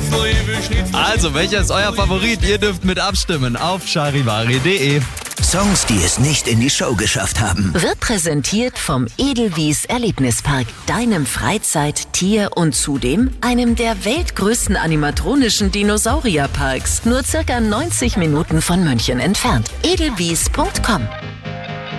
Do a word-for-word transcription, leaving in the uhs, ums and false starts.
Also, welcher ist euer Favorit? Ihr dürft mit abstimmen auf charivari punkt de. Songs, die es nicht in die Show geschafft haben. Wird präsentiert vom Edelwies Erlebnispark, deinem Freizeit-, Tier- und zudem einem der weltgrößten animatronischen Dinosaurierparks. Nur circa neunzig Minuten von München entfernt. edelwies punkt com